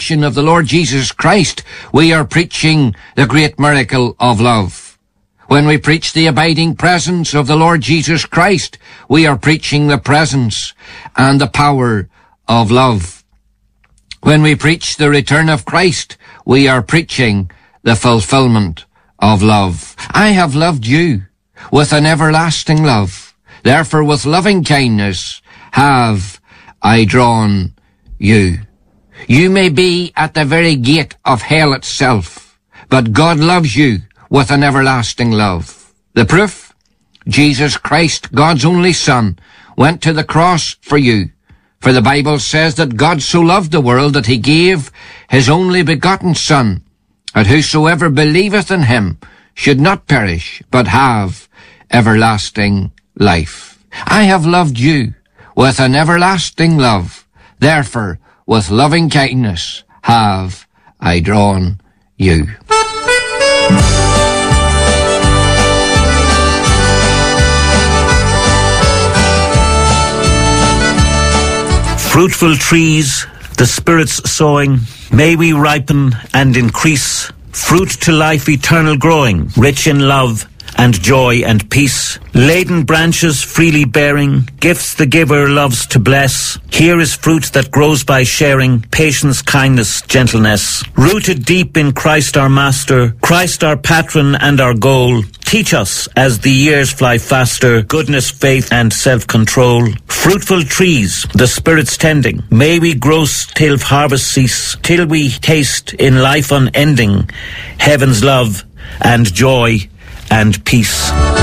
resurrection of the Lord Jesus Christ, we are preaching the great miracle of love. When we preach the abiding presence of the Lord Jesus Christ, we are preaching the presence and the power of love. When we preach the return of Christ, we are preaching the fulfillment of love. I have loved you with an everlasting love. Therefore, with loving kindness have I drawn you. You may be at the very gate of hell itself, but God loves you with an everlasting love. The proof? Jesus Christ, God's only Son, went to the cross for you. For the Bible says that God so loved the world that he gave his only begotten Son, that whosoever believeth in him should not perish, but have everlasting life. I have loved you with an everlasting love. Therefore, with loving kindness have I drawn you. Fruitful trees, the Spirit's sowing, may we ripen and increase, fruit to life eternal growing, rich in love and joy and peace. Laden branches freely bearing, gifts the giver loves to bless. Here is fruit that grows by sharing, patience, kindness, gentleness. Rooted deep in Christ our Master, Christ our patron and our goal. Teach us, as the years fly faster, goodness, faith, and self-control. Fruitful trees, the Spirit's tending, may we grow till harvest cease, till we taste in life unending heaven's love and joy and peace.